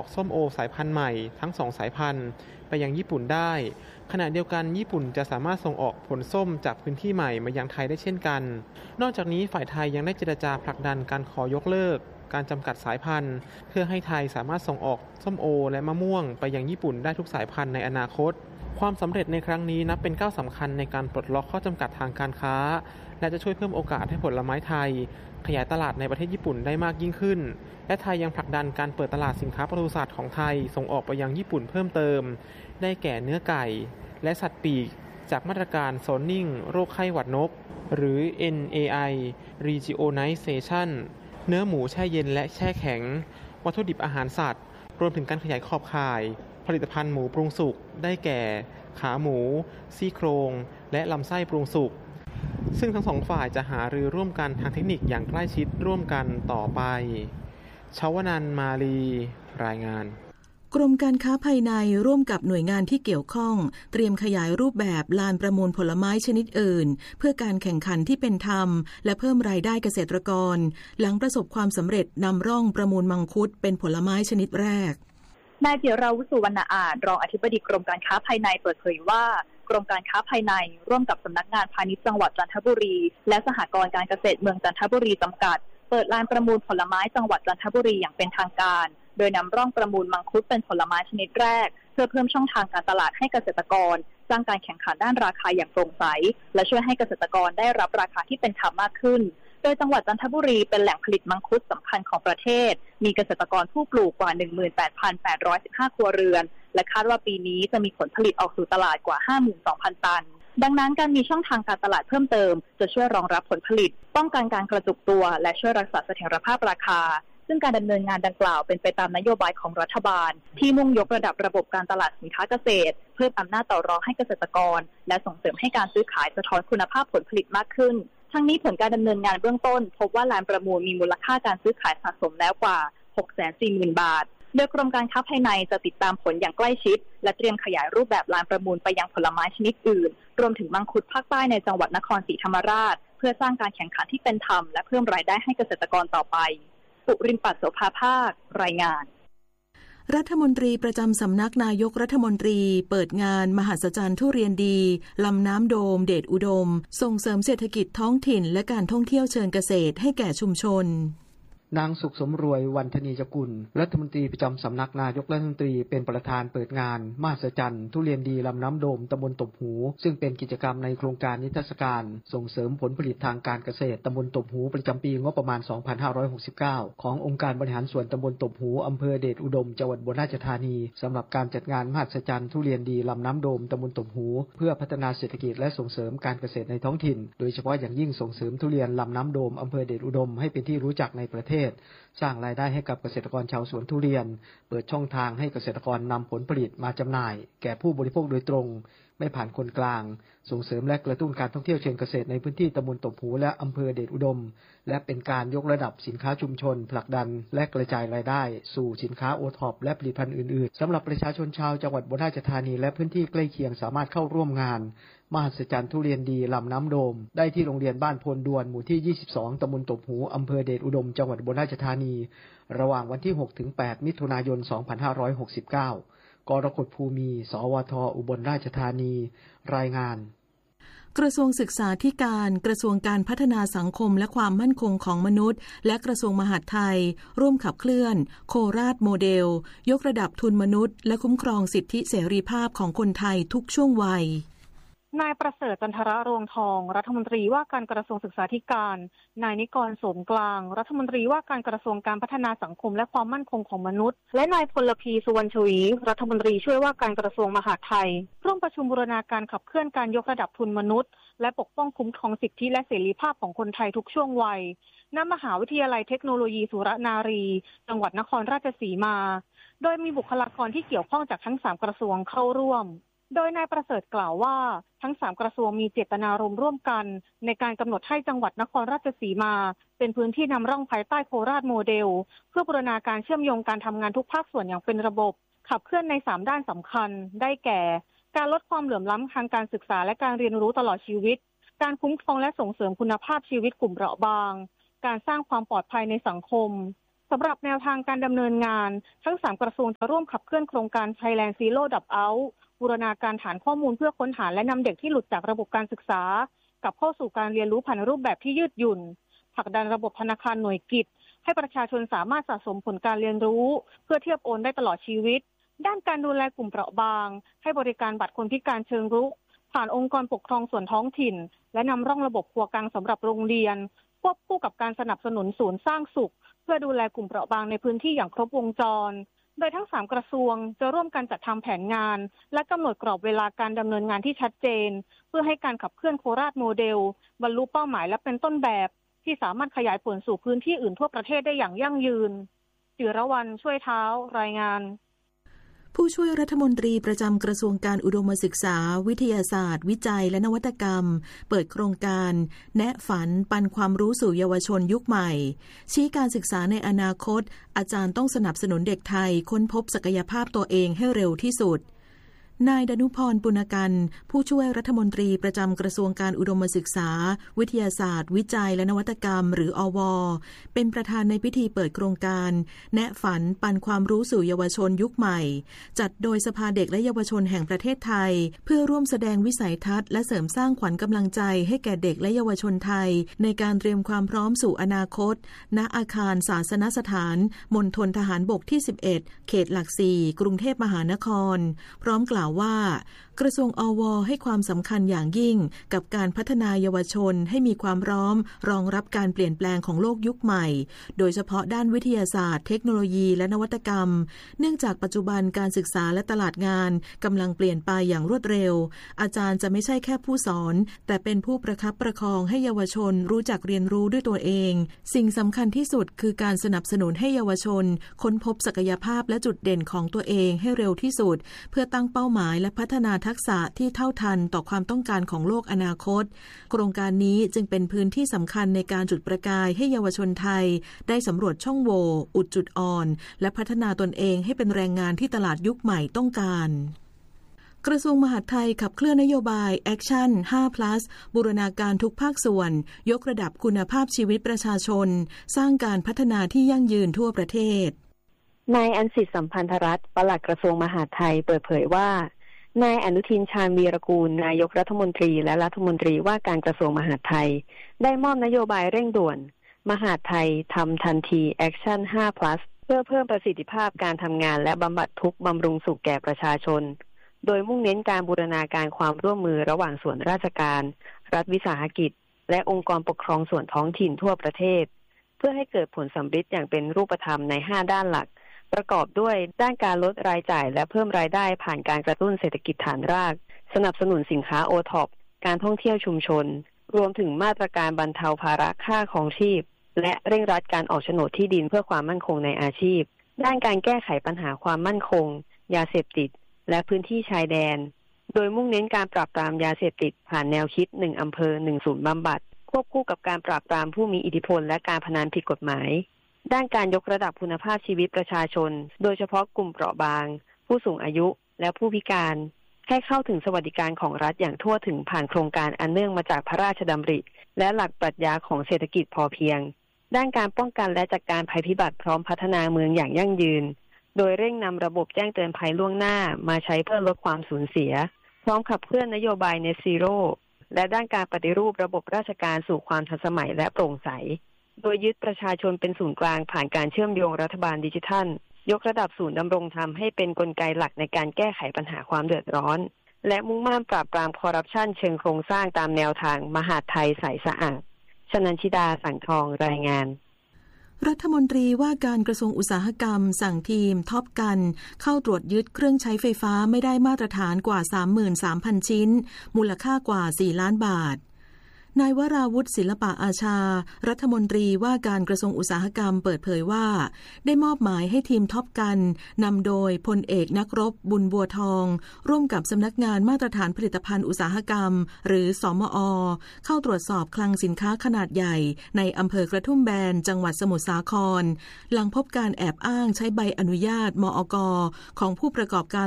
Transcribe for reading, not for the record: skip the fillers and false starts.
อกส้มโอสายพันธุ์ใหม่ทั้ง2สายพันธุ์ไปยังญี่ปุ่นได้ขณะเดียวกันญี่ปุ่นจะสามารถส่งออกผลส้มจากพื้นที่ใหม่มายังไทยได้เช่นกันนอกจากนี้ฝ่ายไทยยังได้เจรจาผลักดันการขอยกเลิกการจำกัดสายพันธุ์เพื่อให้ไทยสามารถส่งออกส้มโอและมะม่วงไปยังญี่ปุ่นได้ทุกสายพันธุ์ในอนาคตความสำเร็จในครั้งนี้นับเป็นก้าวสำคัญในการปลดล็อกข้อจำกัดทางการค้าและจะช่วยเพิ่มโอกาสให้ผลไม้ไทยขยายตลาดในประเทศญี่ปุ่นได้มากยิ่งขึ้นและไทยยังผลักดันการเปิดตลาดสินค้าปศุสัตว์ของไทยส่งออกไปยังญี่ปุ่นเพิ่มเติมได้แก่เนื้อไก่และสัตว์ปีกจากมาตรการโซนนิ่งโรคไข้หวัดนกหรือ NAI Regionalization เนื้อหมูแช่เย็นและแช่แข็งวัตถุดิบอาหารสัตว์รวมถึงการขยายขอบข่ายผลิตภัณฑ์หมูปรุงสุกได้แก่ขาหมูซี่โครงและลำไส้ปรุงสุกซึ่งทั้งสองฝ่ายจะหารือร่วมกันทางเทคนิคอย่างใกล้ชิดร่วมกันต่อไปชวนันท์มาลีรายงานกรมการค้าภายในร่วมกับหน่วยงานที่เกี่ยวข้องเตรียมขยายรูปแบบลานประมูลผลไม้ชนิดอื่นเพื่อการแข่งขันที่เป็นธรรมและเพิ่มรายได้เกษตรกรหลังประสบความสำเร็จนำร่องประมูลมังคุดเป็นผลไม้ชนิดแรกนายเจียราวุสุวรรณอาจรองอธิบดีกรมการค้าภายในเปิดเผยว่ากรมการค้าภายในร่วมกับสำนักงานพาณิชย์จังหวัดจันทบุรีและสหกรณ์การเกษตรเมืองจันทบุรีจำกัดเปิดลานประมูลผลไม้จังหวัดจันทบุรีอย่างเป็นทางการโดยนำร่องประมูลมังคุดเป็นผลไม้ชนิดแรกเพื่อเพิ่มช่องทางการตลาดให้เกษตรกรสร้างการแข่งขันด้านราคาอย่างโปร่งใสและช่วยให้เกษตรกรได้รับราคาที่เป็นธรรมมากขึ้นโดยจังหวัดจันทบุรีเป็นแหล่งผลิตมังคุดสำคัญของประเทศมีเกษตรกรผู้ปลูกกว่า 18,815 ครัวเรือนและคาดว่าปีนี้จะมีผลผลิตออกสู่ตลาดกว่า 52,000 ตันดังนั้นการมีช่องทางการตลาดเพิ่มเติมจะช่วยรองรับผลผลิตป้องกันการกระจุกตัวและช่วยรักษาเสถียรภาพราคาซึ่งการดำเนินงานดังกล่าวเป็นไปตามนโยบายของรัฐบาลที่มุ่งยกระดับระบบการตลาดสินค้าเกษตรเพิ่มอำนาจต่อรองให้เกษตรกรและส่งเสริมให้การซื้อขายสะท้อนคุณภาพผลผลิตมากขึ้นทั้งนี้ผลการดำเนินงานเบื้องต้นพบว่าลานประมูลมีมูลค่าการซื้อขายสะสมแล้วกว่า 640,000 บาทโดยกรมการค้าภายในจะติดตามผลอย่างใกล้ชิดและเตรียมขยายรูปแบบลานประมูลไปยังผลไม้ชนิดอื่นรวมถึงมังคุดภาคใต้ในจังหวัดนครศรีธรรมราชเพื่อสร้างการแข่งขันที่เป็นธรรมและเพิ่มรายได้ให้เกษตรกรต่อไปปุริมปัสโสภาภาครายงานรัฐมนตรีประจำสำนักนายกรัฐมนตรีเปิดงานมหัศจรรย์ทุเรียนดีลำน้ำโดมเดชอุดมส่งเสริมเศรษฐกิจท้องถิ่นและการท่องเที่ยวเชิงเกษตรให้แก่ชุมชนนางสุขสมรวยวันธนีจกุลรัฐมนตรีประจำสำนักนายกรัฐมนตรีเป็นประธานเปิดงานมหัศจรรย์ทุเรียนดีลำน้ำโดมตำบลตบหูซึ่งเป็นกิจกรรมในโครงการนิทรรศการส่งเสริมผลผลิตทางการเกษตรตำบลตบหูประจำปีงบประมาณ 2569 ขององค์การบริหารส่วนตำบลตบหูอำเภอเดชอุดมจังหวัดอุบลราชธานีสำหรับการจัดงานมหัศจรรย์ทุเรียนดีลำน้ำโดมตำบลตบหูเพื่อพัฒนาเศรษฐกิจและส่งเสริมการเกษตรในท้องถิ่นโดยเฉพาะอย่างยิ่งส่งเสริมทุเรียนลำน้ำโดมอำเภอเดชอุดมให้เป็นที่รู้จักในประเทศสร้างรายได้ให้กับเกษตรกรชาวสวนทุเรียนเปิดช่องทางให้เกษตรกรนำผลผลิตมาจำหน่ายแก่ผู้บริโภคโดยตรงไม่ผ่านคนกลางส่งเสริมและกระตุ้นการท่องเที่ยวเชิงเกษตรในพื้นที่ตำบลตบหูและอำเภอเดชอุดมและเป็นการยกระดับสินค้าชุมชนผลักดันและกระจายรายได้สู่สินค้าโอท็อปและผลิตภัณฑ์อื่นๆสำหรับประชาชนชาวจังหวัดอุบลราชธานีและพื้นที่ใกล้เคียงสามารถเข้าร่วมงานมหัศจรรย์ทุเรียนดีลำน้ำโดมได้ที่โรงเรียนบ้านโพนดวนหมู่ที่ 22 ตำบลตบหูอำเภอเดชอุดมจังหวัดอุบลราชธานีระหว่างวันที่ 6-8 มิถุนายน 2569 กรกฎภูมิ สวท อุบลราชธานีรายงานกระทรวงศึกษาธิการกระทรวงการพัฒนาสังคมและความมั่นคงของมนุษย์และกระทรวงมหาดไทยร่วมขับเคลื่อนโคราชโมเดลยกระดับทุนมนุษย์และคุ้มครองสิทธิเสรีภาพของคนไทยทุกช่วงวัยนายประเสริฐจันทรรวงทองรัฐมนตรีว่าการกระทรวงศึกษาธิการนายนิกรโสมกลางรัฐมนตรีว่าการกระทรวงการพัฒนาสังคมและความมั่นคงของมนุษย์และนายพลพีสุวรรณชวีรัฐมนตรีช่วยว่าการกระทรวงมหาดไทยร่วมประชุมบูรณาการขับเคลื่อนการยกระดับทุนมนุษย์และปกป้องคุ้มครองสิทธิและเสรีภาพของคนไทยทุกช่วงวัยณมหาวิทยาลัยเทคโนโลยีสุรนารีจังหวัดนครราชสีมาโดยมีบุคลากรที่เกี่ยวข้องจากทั้ง3กระทรวงเข้าร่วมโดยนายประเสริฐกล่าวว่าทั้ง3กระทรวงมีเจตนารมณ์ร่วมกันในการกำหนดให้จังหวัดนครราชสีมาเป็นพื้นที่นำร่องภายใต้โคราชโมเดลเพื่อบูรณาการเชื่อมโยงการทำงานทุกภาคส่วนอย่างเป็นระบบขับเคลื่อนใน3ด้านสำคัญได้แก่การลดความเหลื่อมล้ำทางการศึกษาและการเรียนรู้ตลอดชีวิตการคุ้มครองและส่งเสริมคุณภาพชีวิตกลุ่มเปราะบางการสร้างความปลอดภัยในสังคมสำหรับแนวทางการดำเนินงานทั้ง3กระทรวงจะร่วมขับเคลื่อนโครงการ Thailand Zero Dropout บูรณาการฐานข้อมูลเพื่อค้นหาและนำเด็กที่หลุดจากระบบการศึกษากลับเข้าสู่การเรียนรู้ผ่านรูปแบบที่ยืดหยุ่นผลักดันระบบธนาคารหน่วยกิตให้ประชาชนสามารถสะสมผลการเรียนรู้เพื่อเทียบโอนได้ตลอดชีวิตด้านการดูแลกลุ่มเปราะบางให้บริการบัตรคนพิการเชิงรุกผ่านองค์กรปกครองส่วนท้องถิ่นและนำร่องระบบครัวกลางสำหรับโรงเรียนควบคู่กับการสนับสนุนศูนย์สร้างสุขเพื่อดูแลกลุ่มเปราะบางในพื้นที่อย่างครบวงจรโดยทั้ง3กระทรวงจะร่วมกันจัดทำแผนงานและกำหนดกรอบเวลาการดำเนินงานที่ชัดเจนเพื่อให้การขับเคลื่อนโคราชโมเดลบรรลุเป้าหมายและเป็นต้นแบบที่สามารถขยายผลสู่พื้นที่อื่นทั่วประเทศได้อย่างยั่งยืนจิรวรรณช่วยเท้ารายงานผู้ช่วยรัฐมนตรีประจำกระทรวงการอุดมศึกษาวิทยาศาสตร์วิจัยและนวัตกรรมเปิดโครงการแนะฝันปันความรู้สู่เยาวชนยุคใหม่ชี้การศึกษาในอนาคตอาจารย์ต้องสนับสนุนเด็กไทยค้นพบศักยภาพตัวเองให้เร็วที่สุดนายดนุพรปุณกันผู้ช่วยรัฐมนตรีประจำกระทรวงการอุดมศึกษาวิทยาศาสตร์วิจัยและนวัตกรรมหรืออว.เป็นประธานในพิธีเปิดโครงการแนะฝันปันความรู้สู่เยาวชนยุคใหม่จัดโดยสภาเด็กและเยาวชนแห่งประเทศไทยเพื่อร่วมแสดงวิสัยทัศน์และเสริมสร้างขวัญกำลังใจให้แก่เด็กและเยาวชนไทยในการเตรียมความพร้อมสู่อนาคตณอาคารศาสนสถานมณฑลทหารบกที่11เขตหลัก4กรุงเทพมหานครพร้อมกล่าวว่ากระทรวงอว.ให้ความสำคัญอย่างยิ่งกับการพัฒนาเยาวชนให้มีความพร้อมรองรับการเปลี่ยนแปลงของโลกยุคใหม่โดยเฉพาะด้านวิทยาศาสตร์เทคโนโลยีและนวัตกรรมเนื่องจากปัจจุบันการศึกษาและตลาดงานกำลังเปลี่ยนไปอย่างรวดเร็วอาจารย์จะไม่ใช่แค่ผู้สอนแต่เป็นผู้ประคับประคองให้เยาวชนรู้จักเรียนรู้ด้วยตัวเองสิ่งสำคัญที่สุดคือการสนับสนุนให้เยาวชนค้นพบศักยภาพและจุดเด่นของตัวเองให้เร็วที่สุดเพื่อตั้งเป้าหมายและพัฒนาทักษะที่เท่าทันต่อความต้องการของโลกอนาคตโครงการนี้จึงเป็นพื้นที่สำคัญในการจุดประกายให้เยาวชนไทยได้สำรวจช่องโหว่อุดจุดอ่อนและพัฒนาตนเองให้เป็นแรงงานที่ตลาดยุคใหม่ต้องการกระทรวงมหาดไทยขับเคลื่อนนโยบาย Action 5+ บูรณาการทุกภาคส่วนยกระดับคุณภาพชีวิตประชาชนสร้างการพัฒนาที่ยั่งยืนทั่วประเทศนายอัญสิทธิ์สัมพันธรัตน์ปลัดกระทรวงมหาดไทยเปิดเผยว่านายอนุทินชาญวีรกูลนายกรัฐมนตรีและรัฐมนตรีว่าการกระทรวงมหาดไทยได้มอบนโยบายเร่งด่วนมหาดไทยทำทันที Action 5+ เพื่อเพิ่มประสิทธิภาพการทำงานและบำบัดทุกข์บำรุงสุขแก่ประชาชนโดยมุ่งเน้นการบูรณาการความร่วมมือระหว่างส่วนราชการรัฐวิสาหกิจและองค์กรปกครองส่วนท้องถิ่นทั่วประเทศเพื่อให้เกิดผลสำฤทธิ์อย่างเป็นรูปธรรมใน5ด้านหลักประกอบด้วยด้านการลดรายจ่ายและเพิ่มรายได้ผ่านการกระตุ้นเศรษฐกิจฐานรากสนับสนุนสินค้า OTOP การท่องเที่ยวชุมชนรวมถึงมาตรการบรรเทาภาระค่าครองชีพและเร่งรัดการออกโฉนดที่ดินเพื่อความมั่นคงในอาชีพด้านการแก้ไขปัญหาความมั่นคงยาเสพติดและพื้นที่ชายแดนโดยมุ่งเน้นการปราบปรามยาเสพติดผ่านแนวคิด1อำเภอ1ศูนย์บำบัดควบคู่กับการปราบปรามผู้มีอิทธิพลและการพนันผิดกฎหมายด้านการยกระดับคุณภาพชีวิตประชาชนโดยเฉพาะกลุ่มเปราะบางผู้สูงอายุและผู้พิการให้เข้าถึงสวัสดิการของรัฐอย่างทั่วถึงผ่านโครงการอันเนื่องมาจากพระราชดำริและหลักปรัชญาของเศรษฐกิจพอเพียงด้านการป้องกันและจัดการภัยพิบัติพร้อมพัฒนาเมืองอย่างยั่งยืนโดยเร่งนำระบบแจ้งเตือนภัยล่วงหน้ามาใช้เพื่อลดความสูญเสียพร้อมขับเคลื่อนนโยบาย Net Zero และด้านการปฏิรูประบบราชการสู่ความทันสมัยและโปร่งใสโดยยึดประชาชนเป็นศูนย์กลางผ่านการเชื่อมโยงรัฐบาลดิจิทัลยกระดับศูนย์ดำรงธรรมให้เป็นกลไกหลักในการแก้ไขปัญหาความเดือดร้อนและมุ่งมั่นปราบปรามคอร์รัปชันเชิงโครงสร้างตามแนวทางมหาดไทยใสสะอาดชนันชิดาสังทองรายงานรัฐมนตรีว่าการกระทรวงอุตสาหกรรมสั่งทีมท็อปกันเข้าตรวจยึดเครื่องใช้ไฟฟ้าไม่ได้มาตรฐานกว่า 33,000 ชิ้นมูลค่ากว่า4ล้านบาทนายวราวุฒิศิลปะอาชารัฐมนตรีว่าการกระทรวงอุตสาหกรรมเปิดเผยว่าได้มอบหมายให้ทีมท็อปกันนำโดยพลเอกนักรบบุญบัวทองร่วมกับสำนักงานมาตรฐานผลิตภัณฑ์อุตสาหกรรมหรือสมอ.เข้าตรวจสอบคลังสินค้าขนาดใหญ่ในอำเภอกระทุ่มแบนจังหวัดสมุทรสาครหลังพบการแอบอ้างใช้ใบอนุญาตมอก.ของผู้ประกอบการ